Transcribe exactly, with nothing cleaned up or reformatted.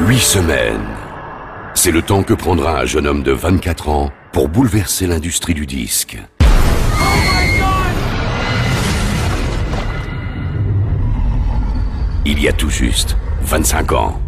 Huit semaines. C'est le temps que prendra un jeune homme de vingt-quatre ans pour bouleverser l'industrie du disque. Il y a tout juste vingt-cinq ans.